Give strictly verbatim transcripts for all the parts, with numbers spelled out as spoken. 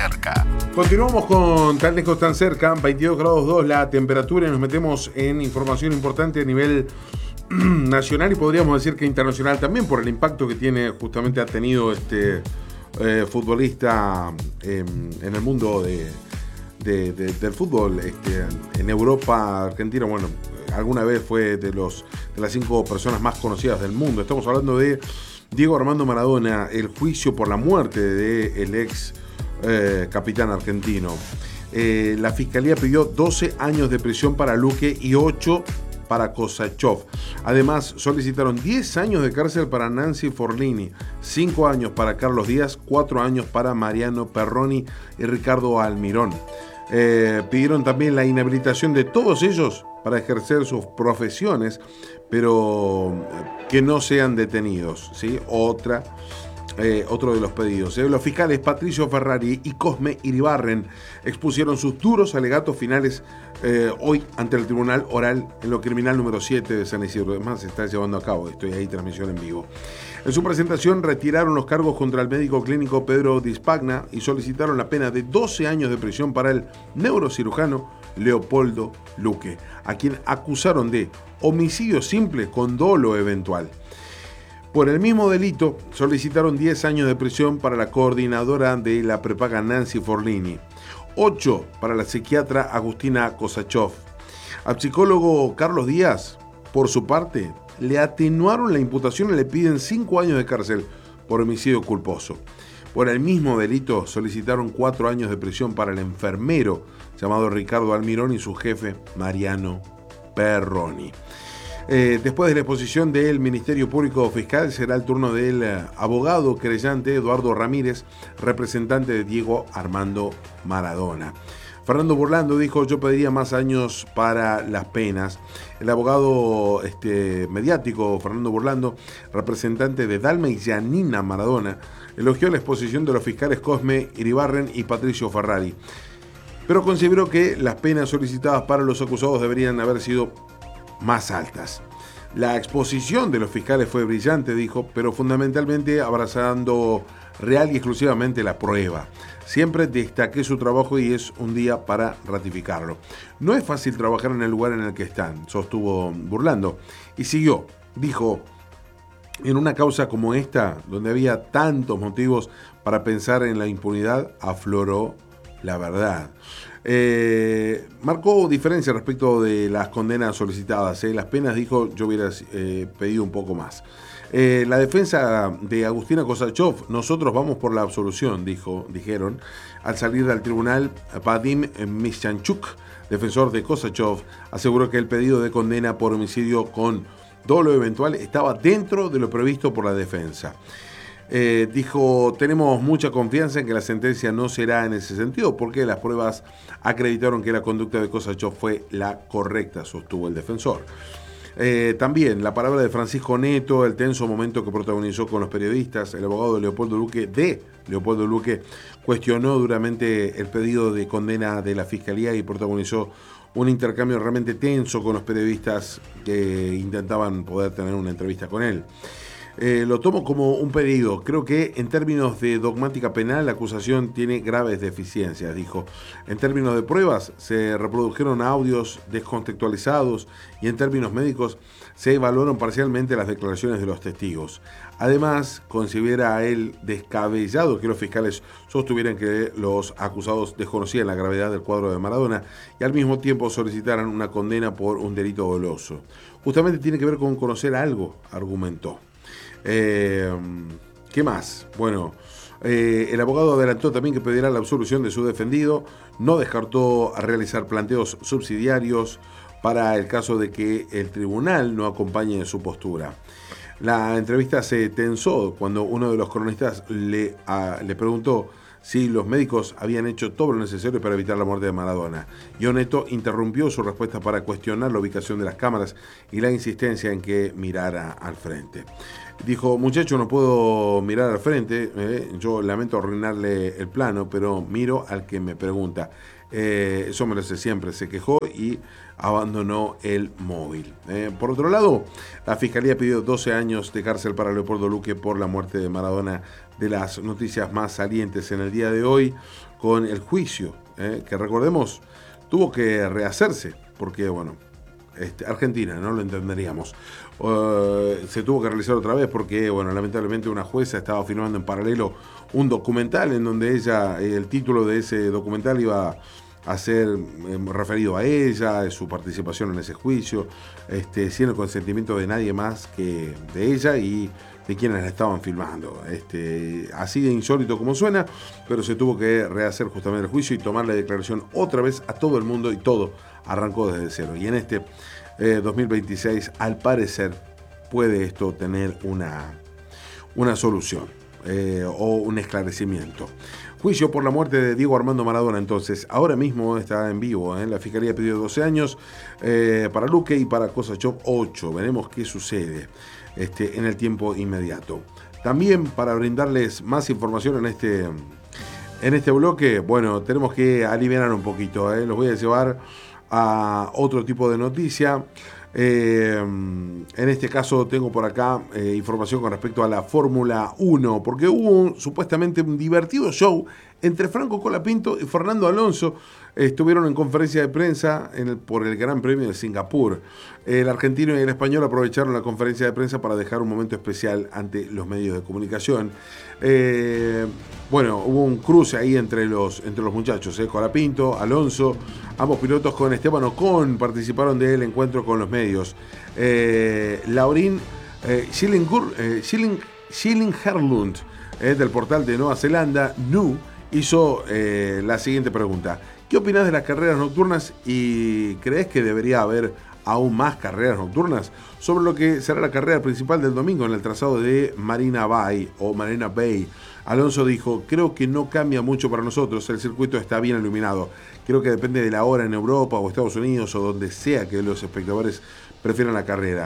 cerca. Continuamos con Tan lejos, tan cerca. veintidós grados dos la temperatura y nos metemos en información importante a nivel nacional y podríamos decir que internacional también, por el impacto que tiene, justamente ha tenido este eh, futbolista eh, en el mundo de, de, de, del fútbol este, en Europa. Argentina, bueno, alguna vez fue de, los, de las cinco personas más conocidas del mundo. Estamos hablando de Diego Armando Maradona, el juicio por la muerte del ex eh, capitán argentino. Eh, la fiscalía pidió doce años de prisión para Luque y ocho para Kosachov. Además, solicitaron diez años de cárcel para Nancy Forlini, cinco años para Carlos Díaz, cuatro años para Mariano Perroni y Ricardo Almirón. Eh, pidieron también la inhabilitación de todos ellos para ejercer sus profesiones, pero que no sean detenidos, ¿sí? Otra, eh, otro de los pedidos. ¿eh? Los fiscales Patricio Ferrari y Cosme Iribarren expusieron sus duros alegatos finales eh, hoy ante el Tribunal Oral en lo criminal número siete de San Isidro. Además, se está llevando a cabo, estoy ahí, transmisión en vivo. En su presentación retiraron los cargos contra el médico clínico Pedro Di Spagna y solicitaron la pena de doce años de prisión para el neurocirujano Leopoldo Luque, a quien acusaron de homicidio simple con dolo eventual. Por el mismo delito, solicitaron diez años de prisión para la coordinadora de la prepaga Nancy Forlini, ocho para la psiquiatra Agustina Kosachov. Al psicólogo Carlos Díaz, por su parte, le atenuaron la imputación y le piden cinco años de cárcel por homicidio culposo. Por el mismo delito, solicitaron cuatro años de prisión para el enfermero llamado Ricardo Almirón y su jefe Mariano Perroni. Eh, después de la exposición del Ministerio Público Fiscal, será el turno del eh, abogado querellante Eduardo Ramírez, representante de Diego Armando Maradona. Fernando Burlando dijo: yo pediría más años para las penas. El abogado este, mediático Fernando Burlando, representante de Dalma y Janina Maradona, elogió la exposición de los fiscales Cosme Iribarren y Patricio Ferrari, pero consideró que las penas solicitadas para los acusados deberían haber sido más altas. La exposición de los fiscales fue brillante, dijo, pero fundamentalmente abrazando real y exclusivamente la prueba. Siempre destaqué su trabajo y es un día para ratificarlo. No es fácil trabajar en el lugar en el que están, sostuvo Burlando. Y siguió, dijo: en una causa como esta, donde había tantos motivos para pensar en la impunidad, afloró la verdad. Eh, marcó diferencia respecto de las condenas solicitadas. ¿eh? Las penas, dijo, yo hubiera eh, pedido un poco más. Eh, la defensa de Agustina Kosachov, nosotros vamos por la absolución, dijo, dijeron. Al salir del tribunal, Vadim Mischanchuk, defensor de Kosachov, aseguró que el pedido de condena por homicidio con dolo eventual estaba dentro de lo previsto por la defensa. Eh, dijo: tenemos mucha confianza en que la sentencia no será en ese sentido, porque las pruebas acreditaron que la conducta de Kosachov fue la correcta, sostuvo el defensor. Eh, también la palabra de Francisco Neto, el tenso momento que protagonizó con los periodistas. El abogado de Leopoldo Luque, de Leopoldo Luque, cuestionó duramente el pedido de condena de la Fiscalía y protagonizó un intercambio realmente tenso con los periodistas que intentaban poder tener una entrevista con él. Eh, lo tomo como un pedido. Creo que en términos de dogmática penal la acusación tiene graves deficiencias, dijo. En términos de pruebas se reprodujeron audios descontextualizados y en términos médicos se evaluaron parcialmente las declaraciones de los testigos. Además, considera a él descabellado que los fiscales sostuvieran que los acusados desconocían la gravedad del cuadro de Maradona y al mismo tiempo solicitaran una condena por un delito doloso. Justamente tiene que ver con conocer algo, argumentó. Eh, ¿Qué más? Bueno, eh, el abogado adelantó también que pedirá la absolución de su defendido. No descartó realizar planteos subsidiarios para el caso de que el tribunal no acompañe su postura. La entrevista se tensó cuando uno de los cronistas le, a, le preguntó si los médicos habían hecho todo lo necesario para evitar la muerte de Maradona. Y Neto interrumpió su respuesta para cuestionar la ubicación de las cámaras y la insistencia en que mirara al frente. Dijo: muchacho, no puedo mirar al frente, eh, yo lamento arruinarle el plano, pero miro al que me pregunta. Eh, eso me lo hace siempre, se quejó y abandonó el móvil. Eh, por otro lado, la Fiscalía pidió doce años de cárcel para Leopoldo Luque por la muerte de Maradona. De las noticias más salientes en el día de hoy, con el juicio, eh, que recordemos tuvo que rehacerse, porque bueno, este, Argentina, no lo entenderíamos. Uh, se tuvo que realizar otra vez porque, bueno, lamentablemente una jueza estaba filmando en paralelo un documental en donde ella, el título de ese documental iba a ser eh, referido a ella, su participación en ese juicio, este, sin el consentimiento de nadie más que de ella y de quienes la estaban filmando. Este, así de insólito como suena, pero se tuvo que rehacer justamente el juicio y tomar la declaración otra vez a todo el mundo y todo arrancó desde cero. Y en este eh, dos mil veintiséis, al parecer, puede esto tener una, una solución eh, o un esclarecimiento. Juicio por la muerte de Diego Armando Maradona, entonces, ahora mismo está en vivo. ¿eh? La Fiscalía pidió doce años eh, para Luque y para Kosachov ocho. Veremos qué sucede este, en el tiempo inmediato. También para brindarles más información en este, en este bloque, bueno, tenemos que aliviar un poquito. ¿eh? Los voy a llevar a otro tipo de noticia. Eh, en este caso tengo por acá eh, información con respecto a la Fórmula uno, porque hubo un, supuestamente un divertido show entre Franco Colapinto y Fernando Alonso. Eh, estuvieron en conferencia de prensa en el, por el Gran Premio de Singapur. El argentino y el español aprovecharon la conferencia de prensa para dejar un momento especial ante los medios de comunicación. Eh, bueno, hubo un cruce ahí entre los, entre los muchachos, eh, Colapinto, Alonso, ambos pilotos con Esteban Ocon participaron del encuentro con los medios. Eh, Laurín eh, Schillingur, eh, Schilling, Schilling-Herlund, eh, del portal de Nueva Zelanda, N U, hizo eh, la siguiente pregunta. ¿Qué opinas de las carreras nocturnas y crees que debería haber aún más carreras nocturnas? Sobre lo que será la carrera principal del domingo en el trazado de Marina Bay o Marina Bay. Alonso dijo, creo que no cambia mucho para nosotros, el circuito está bien iluminado. Creo que depende de la hora en Europa o Estados Unidos o donde sea que los espectadores prefieran la carrera.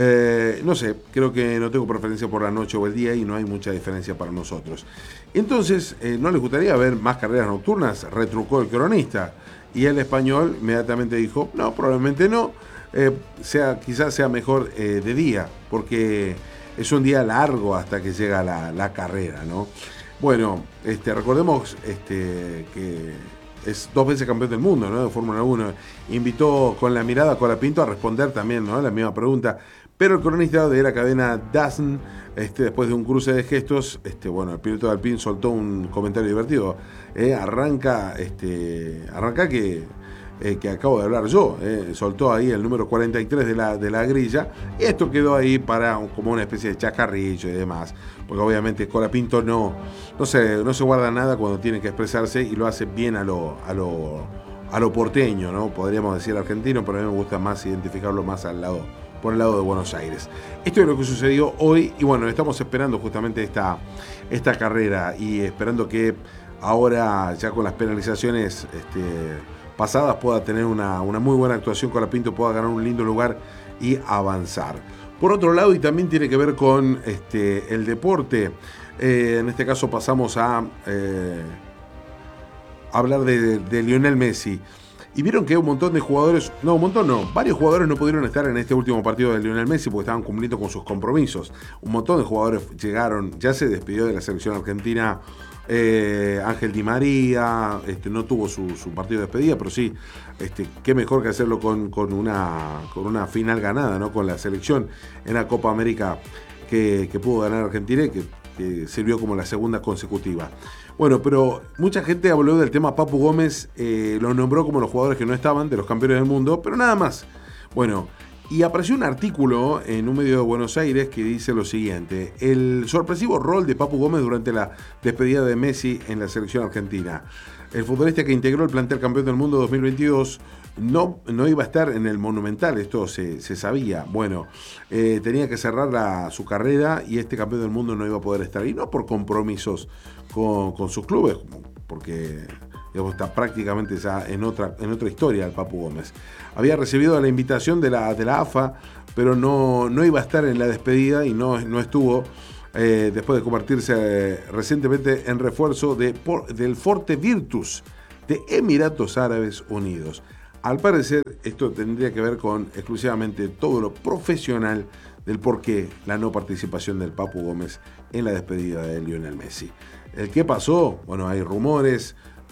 Eh, no sé, creo que no tengo preferencia por la noche o el día y no hay mucha diferencia para nosotros. Entonces, eh, ¿no les gustaría ver más carreras nocturnas? Retrucó el cronista. Y el español inmediatamente dijo, no, probablemente no. Eh, sea, quizás sea mejor eh, de día, porque es un día largo hasta que llega la, la carrera, ¿no? Bueno, este, recordemos este, que es dos veces campeón del mundo, ¿no? De Fórmula uno. Invitó con la mirada a Colapinto a responder también, ¿no? La misma pregunta. Pero el cronista de la cadena D A Z N, este, después de un cruce de gestos, este, bueno, el piloto de Alpine soltó un comentario divertido. Eh, arranca, este, arranca que, eh, que acabo de hablar yo. Eh, soltó ahí el número cuarenta y tres de la, de la grilla. Y esto quedó ahí para como una especie de chacarrillo y demás. Porque obviamente Colapinto no, no, se, no se guarda nada cuando tiene que expresarse y lo hace bien a lo, a lo, a lo porteño, ¿no? Podríamos decir argentino, pero a mí me gusta más identificarlo más al lado, por el lado de Buenos Aires. Esto es lo que sucedió hoy y bueno, estamos esperando justamente esta, esta carrera y esperando que ahora ya con las penalizaciones este, pasadas pueda tener una, una muy buena actuación, Colapinto pueda ganar un lindo lugar y avanzar. Por otro lado, y también tiene que ver con este, el deporte, eh, en este caso pasamos a eh, hablar de, de Lionel Messi. Y vieron que un montón de jugadores, no, un montón no, varios jugadores no pudieron estar en este último partido de Lionel Messi porque estaban cumpliendo con sus compromisos. Un montón de jugadores llegaron, ya se despidió de la selección argentina eh, Ángel Di María, este, no tuvo su, su partido de despedida, pero sí, este, qué mejor que hacerlo con, con, una, con una final ganada, ¿no? Con la selección en la Copa América que, que pudo ganar Argentina y que, que sirvió como la segunda consecutiva. Bueno, pero mucha gente habló del tema Papu Gómez, eh, lo nombró como los jugadores que no estaban, de los campeones del mundo, pero nada más. Bueno, y apareció un artículo en un medio de Buenos Aires que dice lo siguiente: el sorpresivo rol de Papu Gómez durante la despedida de Messi en la selección argentina. El futbolista que integró el plantel campeón del mundo dos mil veintidós no, no iba a estar en el Monumental, esto se, se sabía. Bueno, eh, tenía que cerrar la, su carrera y este campeón del mundo no iba a poder estar ahí, no por compromisos con, con sus clubes, porque digamos, está prácticamente ya en otra, en otra historia el Papu Gómez. Había recibido la invitación de la, de la A F A, pero no, no iba a estar en la despedida y no, no estuvo. Eh, después de convertirse eh, recientemente en refuerzo de, por, del Forte Virtus de Emiratos Árabes Unidos. Al parecer, esto tendría que ver con exclusivamente todo lo profesional del por qué la no participación del Papu Gómez en la despedida de Lionel Messi. ¿El qué pasó? Bueno, hay rumores,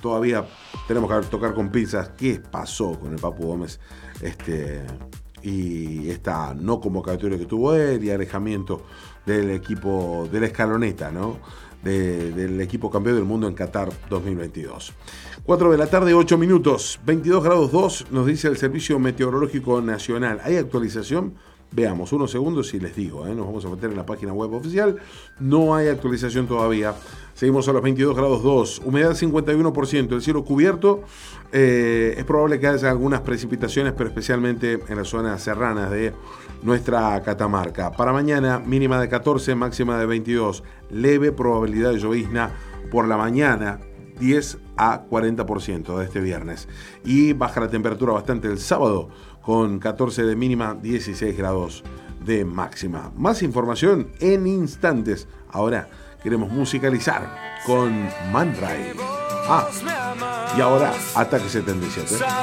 todavía tenemos que tocar con pinzas qué pasó con el Papu Gómez este, y esta no convocatoria que tuvo él y alejamiento del equipo de la escaloneta, ¿no? De, del equipo campeón del mundo en Qatar dos mil veintidós. cuatro de la tarde, ocho minutos, veintidós grados dos, nos dice el Servicio Meteorológico Nacional. ¿Hay actualización? Veamos, unos segundos y les digo, ¿eh? Nos vamos a meter en la página web oficial. No hay actualización todavía. Seguimos a los veintidós grados dos, humedad cincuenta y uno por ciento, el cielo cubierto. Eh, es probable que haya algunas precipitaciones, pero especialmente en las zonas serranas de nuestra Catamarca. Para mañana, mínima de catorce, máxima de veintidós. Leve probabilidad de llovizna por la mañana, diez a cuarenta por ciento de este viernes. Y baja la temperatura bastante el sábado, con catorce de mínima, dieciséis grados de máxima. Más información en instantes. Ahora queremos musicalizar con Man Ray. Ah, y ahora Ataque setenta y siete.